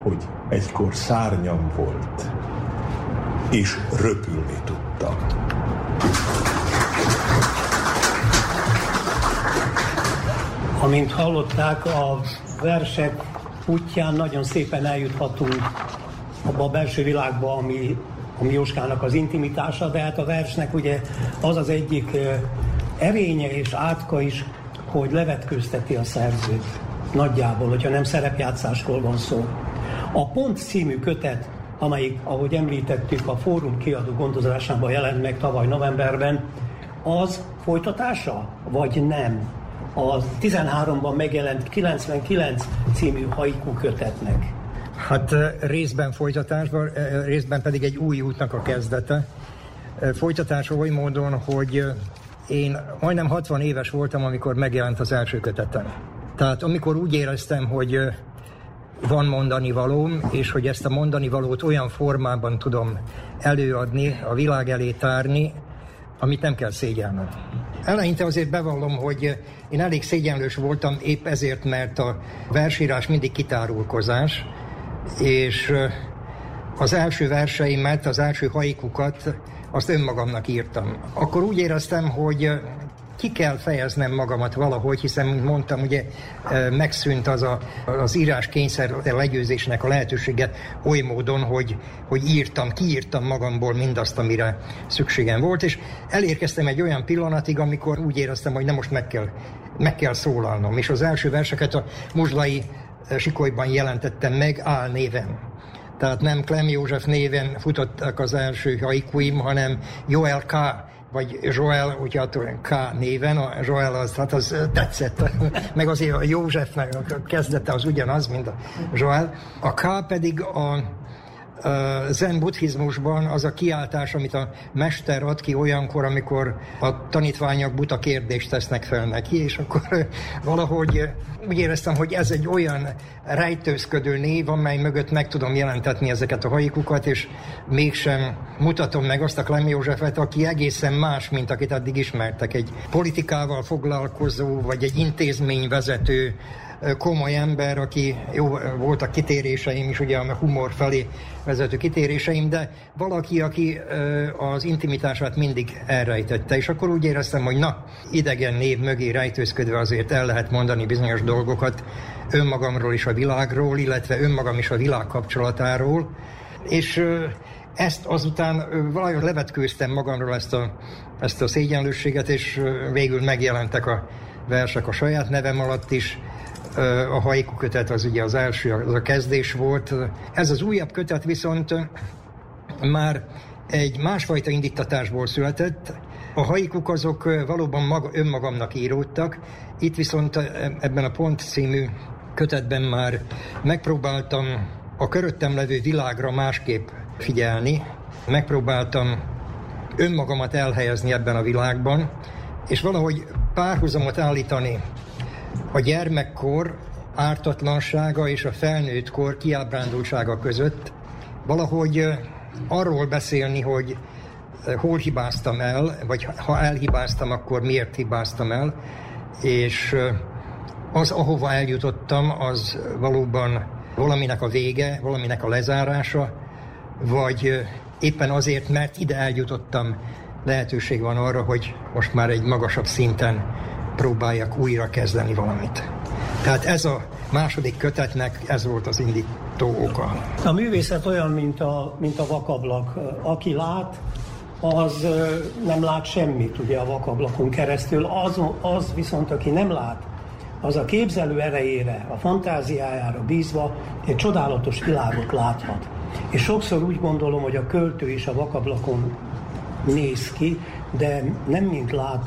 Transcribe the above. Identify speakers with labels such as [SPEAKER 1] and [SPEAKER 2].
[SPEAKER 1] hogy egykor szárnyam volt, és röpülni tudtam.
[SPEAKER 2] Amint hallották, a versek útján nagyon szépen eljuthatunk abba a belső világba, ami Jóskának az intimitása, de hát a versnek ugye az az egyik erénye és átka is, hogy levetkőzteti a szerzőt. Nagyjából, hogyha nem szerepjátszásról van szó. A Pont című kötet, amelyik, ahogy említettük, a Fórum kiadó gondozásában jelent meg tavaly novemberben, az folytatása, vagy nem? A 13-ban megjelent 99 című haiku kötetnek.
[SPEAKER 3] Hát részben folytatásban, részben pedig egy új útnak a kezdete. Folytatása oly módon, hogy én majdnem 60 éves voltam, amikor megjelent az első kötetem. Tehát amikor úgy éreztem, hogy van mondani valóm, és hogy ezt a mondani valót olyan formában tudom előadni, a világ elé tárni, amit nem kell szégyelnem. Eleinte azért bevallom, hogy én elég szégyenlős voltam, épp ezért, mert a versírás mindig kitárulkozás, és az első verseimet, az első haikukat, azt önmagamnak írtam. Akkor úgy éreztem, hogy ki kell fejeznem magamat valahogy, hiszen, mint mondtam, ugye megszűnt az íráskényszer legyőzésnek a lehetősége oly módon, hogy kiírtam magamból mindazt, amire szükségem volt, és elérkeztem egy olyan pillanatig, amikor úgy éreztem, hogy most meg kell szólalnom, és az első verseket a Muzslai Sikolyban jelentettem meg álnéven. Tehát nem Klem József néven futottak az első haikuim, hanem Joel K., vagy Joel, ugye K. néven, a Joel az tetszett, meg azért a Józsefnek a kezdete az ugyanaz, mint a Joel. A K. pedig a zen buddhizmusban az a kiáltás, amit a mester ad ki olyankor, amikor a tanítványok buta kérdést tesznek fel neki, és akkor valahogy úgy éreztem, hogy ez egy olyan rejtőzködő név, amely mögött meg tudom jelentetni ezeket a haikukat, és mégsem mutatom meg azt a Klem Józsefet, aki egészen más, mint akit addig ismertek. Egy politikával foglalkozó, vagy egy intézményvezető, komoly ember, aki jó, voltak kitéréseim is, ugye a humor felé vezető kitéréseim, de valaki, aki az intimitását mindig elrejtette, és akkor úgy éreztem, hogy idegen név mögé rejtőzködve azért el lehet mondani bizonyos dolgokat önmagamról és a világról, illetve önmagam és a világ kapcsolatáról, és ezt azután valahogy levetkőztem magamról ezt a szégyenlősséget, és végül megjelentek a versek a saját nevem alatt is. A haiku kötet az ugye az első, az a kezdés volt. Ez az újabb kötet viszont már egy másfajta indítatásból született. A haikuk azok valóban önmagamnak íródtak. Itt viszont ebben a Pont című kötetben már megpróbáltam a köröttem levő világra másképp figyelni. Megpróbáltam önmagamat elhelyezni ebben a világban, és valahogy párhuzamot állítani a gyermekkor ártatlansága és a felnőtt kor kiábrándultsága között, valahogy arról beszélni, hogy hol hibáztam el, vagy ha elhibáztam, akkor miért hibáztam el, és az, ahova eljutottam, az valóban valaminek a vége, valaminek a lezárása, vagy éppen azért, mert ide eljutottam, lehetőség van arra, hogy most már egy magasabb szinten próbáljak újra kezdeni valamit. Tehát ez a második kötetnek, ez volt az indító oka.
[SPEAKER 2] A művészet olyan, mint a vakablak. Aki lát, az nem lát semmit ugye a vakablakon keresztül. Az viszont, aki nem lát, az a képzelő erejére, a fantáziájára bízva egy csodálatos világot láthat. És sokszor úgy gondolom, hogy a költő is a vakablakon néz ki, de nem mint látó,